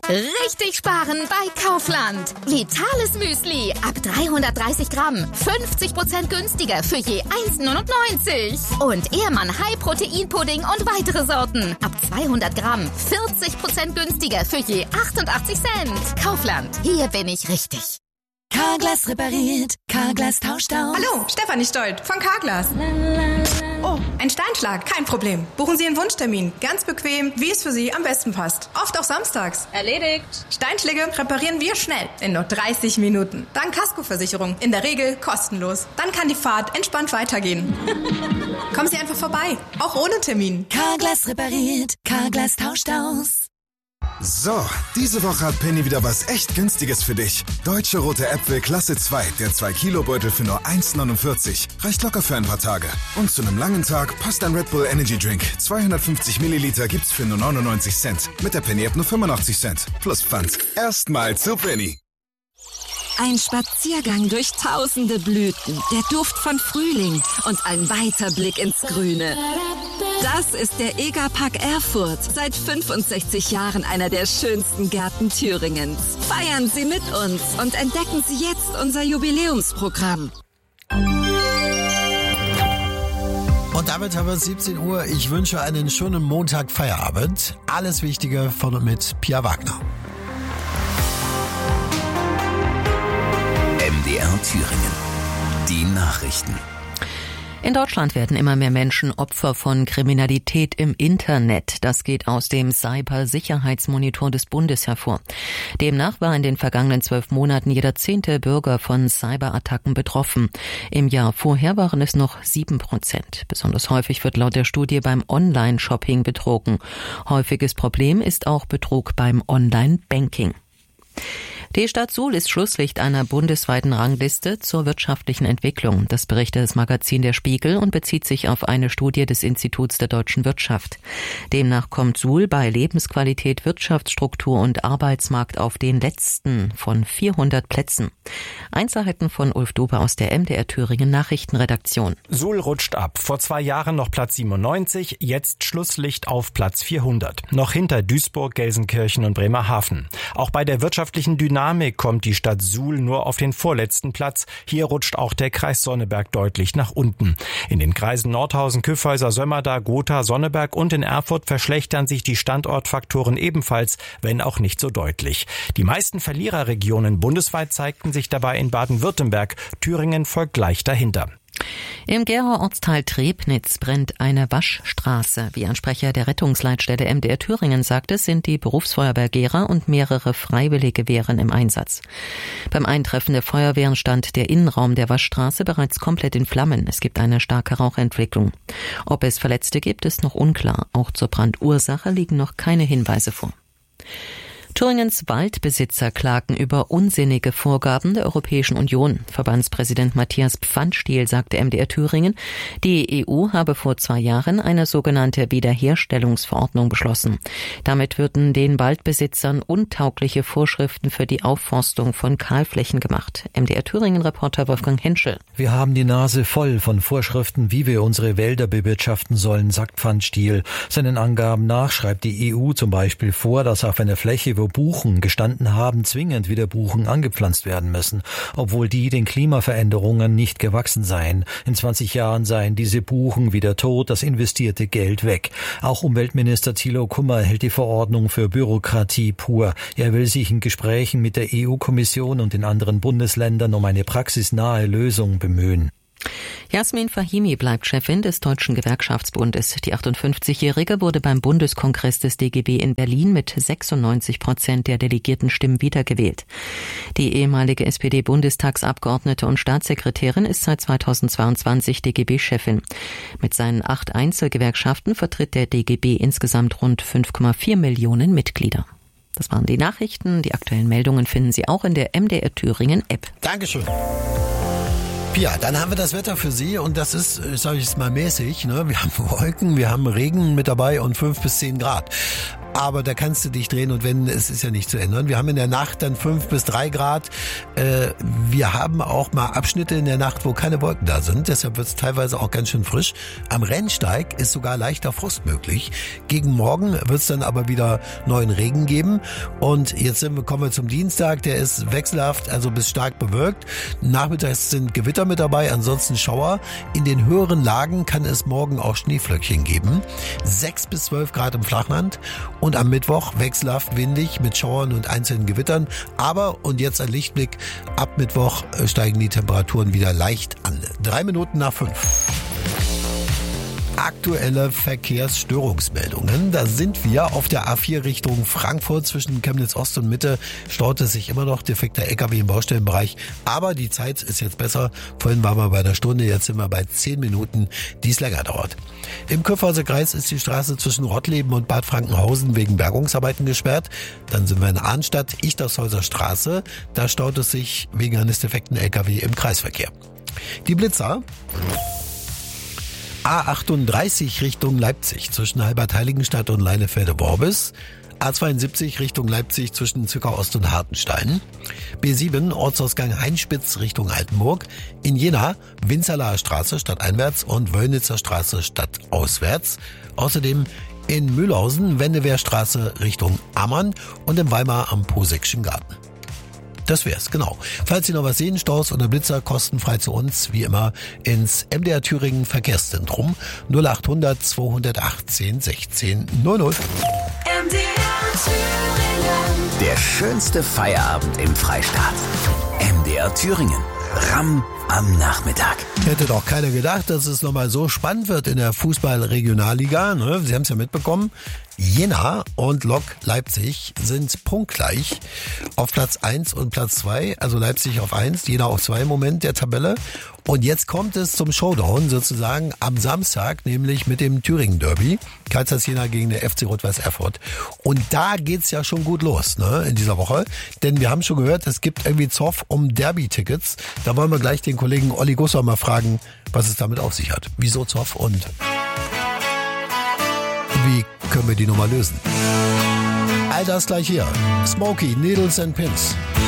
Richtig sparen bei Kaufland. Vitales Müsli ab 330 Gramm. 50% günstiger für je 1,99. Und Ehrmann High-Protein-Pudding und weitere Sorten ab 200 Gramm. 40% günstiger für je 88 Cent. Kaufland, hier bin ich richtig. Carglass repariert, Carglass tauscht aus. Hallo, Stefanie Stolt von Carglass. Oh, ein Steinschlag, kein Problem. Buchen Sie einen Wunschtermin, ganz bequem, wie es für Sie am besten passt. Oft auch samstags. Erledigt. Steinschläge reparieren wir schnell, in nur 30 Minuten. Dank Kaskoversicherung, in der Regel kostenlos. Dann kann die Fahrt entspannt weitergehen. Kommen Sie einfach vorbei, auch ohne Termin. Carglass repariert, Carglass tauscht aus. So, diese Woche hat Penny wieder was echt Günstiges für dich. Deutsche Rote Äpfel Klasse 2, der 2-Kilo-Beutel für nur 1,49. Reicht locker für ein paar Tage. Und zu einem langen Tag passt ein Red Bull Energy Drink. 250 Milliliter gibt's für nur 99 Cent. Mit der Penny-App nur 85 Cent. Plus Pfand. Erstmal zu Penny. Ein Spaziergang durch tausende Blüten, der Duft von Frühling und ein weiter Blick ins Grüne. Das ist der EGA-Park Erfurt. Seit 65 Jahren einer der schönsten Gärten Thüringens. Feiern Sie mit uns und entdecken Sie jetzt unser Jubiläumsprogramm. Und damit haben wir 17 Uhr. Ich wünsche einen schönen Montag-Feierabend. Alles Wichtige von und mit Pia Wagner. MDR Thüringen. Die Nachrichten. In Deutschland werden immer mehr Menschen Opfer von Kriminalität im Internet. Das geht aus dem Cybersicherheitsmonitor des Bundes hervor. Demnach war in den vergangenen 12 Monaten jeder 10. Bürger von Cyberattacken betroffen. Im Jahr vorher waren es noch 7%. Besonders häufig wird laut der Studie beim Online-Shopping betrogen. Häufiges Problem ist auch Betrug beim Online-Banking. Die Stadt Suhl ist Schlusslicht einer bundesweiten Rangliste zur wirtschaftlichen Entwicklung. Das berichtet das Magazin Der Spiegel und bezieht sich auf eine Studie des Instituts der deutschen Wirtschaft. Demnach kommt Suhl bei Lebensqualität, Wirtschaftsstruktur und Arbeitsmarkt auf den letzten von 400 Plätzen. Einzelheiten von Ulf Dobe aus der MDR Thüringen Nachrichtenredaktion. Suhl rutscht ab. Vor 2 Jahren noch Platz 97, jetzt Schlusslicht auf Platz 400. Noch hinter Duisburg, Gelsenkirchen und Bremerhaven. Auch bei der wirtschaftlichen Dynamik kommt die Stadt Suhl nur auf den vorletzten Platz. Hier rutscht auch der Kreis Sonneberg deutlich nach unten. In den Kreisen Nordhausen, Kyffhäuser, Sömmerda, Gotha, Sonneberg und in Erfurt verschlechtern sich die Standortfaktoren ebenfalls, wenn auch nicht so deutlich. Die meisten Verliererregionen bundesweit zeigten sich dabei in Baden-Württemberg. Thüringen folgt gleich dahinter. Im Geraer Ortsteil Trebnitz brennt eine Waschstraße. Wie ein Sprecher der Rettungsleitstelle MDR Thüringen sagte, sind die Berufsfeuerwehr Gera und mehrere freiwillige Wehren im Einsatz. Beim Eintreffen der Feuerwehren stand der Innenraum der Waschstraße bereits komplett in Flammen. Es gibt eine starke Rauchentwicklung. Ob es Verletzte gibt, ist noch unklar. Auch zur Brandursache liegen noch keine Hinweise vor. Thüringens Waldbesitzer klagen über unsinnige Vorgaben der Europäischen Union. Verbandspräsident Matthias Pfannstiel sagte MDR Thüringen, die EU habe vor 2 Jahren eine sogenannte Wiederherstellungsverordnung beschlossen. Damit würden den Waldbesitzern untaugliche Vorschriften für die Aufforstung von Kahlflächen gemacht. MDR Thüringen-Reporter Wolfgang Henschel. Wir haben die Nase voll von Vorschriften, wie wir unsere Wälder bewirtschaften sollen, sagt Pfannstiel. Seinen Angaben nach schreibt die EU zum Beispiel vor, dass auf einer Fläche, wo Buchen gestanden haben, zwingend wieder Buchen angepflanzt werden müssen, obwohl die den Klimaveränderungen nicht gewachsen seien. In 20 Jahren seien diese Buchen wieder tot, das investierte Geld weg. Auch Umweltminister Thilo Kummer hält die Verordnung für Bürokratie pur. Er will sich in Gesprächen mit der EU-Kommission und den anderen Bundesländern um eine praxisnahe Lösung bemühen. Jasmin Fahimi bleibt Chefin des Deutschen Gewerkschaftsbundes. Die 58-Jährige wurde beim Bundeskongress des DGB in Berlin mit 96% der delegierten Stimmen wiedergewählt. Die ehemalige SPD-Bundestagsabgeordnete und Staatssekretärin ist seit 2022 DGB-Chefin. Mit seinen 8 Einzelgewerkschaften vertritt der DGB insgesamt rund 5,4 Millionen Mitglieder. Das waren die Nachrichten. Die aktuellen Meldungen finden Sie auch in der MDR Thüringen App. Dankeschön. Ja, dann haben wir das Wetter für Sie und das ist, sage ich es mal, mäßig. Ne? Wir haben Wolken, wir haben Regen mit dabei und 5 bis 10 Grad. aber da kannst du dich drehen und wenden, es ist ja nicht zu ändern. Wir haben in der Nacht dann 5 bis 3 Grad. Wir haben auch mal Abschnitte in der Nacht, wo keine Wolken da sind. Deshalb wird es teilweise auch ganz schön frisch. Am Rennsteig ist sogar leichter Frost möglich. Gegen morgen wird es dann aber wieder neuen Regen geben. Und jetzt kommen wir zum Dienstag. Der ist wechselhaft, also bis stark bewölkt. Nachmittags sind Gewitter mit dabei, ansonsten Schauer. In den höheren Lagen kann es morgen auch Schneeflöckchen geben. 6 bis 12 Grad im Flachland. Und am Mittwoch wechselhaft windig mit Schauern und einzelnen Gewittern. Aber, und jetzt ein Lichtblick, ab Mittwoch steigen die Temperaturen wieder leicht an. 3 Minuten nach 5. Aktuelle Verkehrsstörungsmeldungen. Da sind wir auf der A4 Richtung Frankfurt zwischen Chemnitz Ost und Mitte. Staut es sich immer noch, defekter LKW im Baustellenbereich. Aber die Zeit ist jetzt besser. Vorhin waren wir bei einer Stunde, jetzt sind wir bei 10 Minuten, die es länger dauert. Im Kyffhauser Kreis ist die Straße zwischen Rottleben und Bad Frankenhausen wegen Bergungsarbeiten gesperrt. Dann sind wir in Arnstadt, Ichtershäuser Straße. Da staut es sich wegen eines defekten LKW im Kreisverkehr. Die Blitzer. A38 Richtung Leipzig zwischen Halbertheiligenstadt und Leinefelde-Worbis. A72 Richtung Leipzig zwischen Zwickau Ost und Hartenstein. B7 Ortsausgang Heinspitz Richtung Altenburg. In Jena Winzerlaer Straße stadteinwärts und Wöllnitzer Straße stadtauswärts. Außerdem in Mühlhausen Wendewehrstraße Richtung Ammann und in Weimar am Posekschen Garten. Das wär's, genau. Falls Sie noch was sehen, Staus oder Blitzer, kostenfrei zu uns, wie immer, ins MDR Thüringen Verkehrszentrum 0800 218 16 00. MDR Thüringen. Der schönste Feierabend im Freistaat. MDR Thüringen. Ramm am Nachmittag. Hätte doch keiner gedacht, dass es nochmal so spannend wird in der Fußball-Regionalliga. Ne? Sie haben es ja mitbekommen. Jena und Lok Leipzig sind punktgleich auf Platz 1 und Platz 2. Also Leipzig auf 1, Jena auf 2 im Moment der Tabelle. Und jetzt kommt es zum Showdown sozusagen am Samstag, nämlich mit dem Thüringen-Derby. Kaisers Jena gegen der FC Rot-Weiß Erfurt. Und da geht's ja schon gut los, ne, in dieser Woche. Denn wir haben schon gehört, es gibt irgendwie Zoff um Derby-Tickets. Da wollen wir gleich den Kollegen Olli Gusser mal fragen, was es damit auf sich hat. Wieso Zoff und wie können wir die Nummer lösen? All das gleich hier. Smokey, Needles and Pins.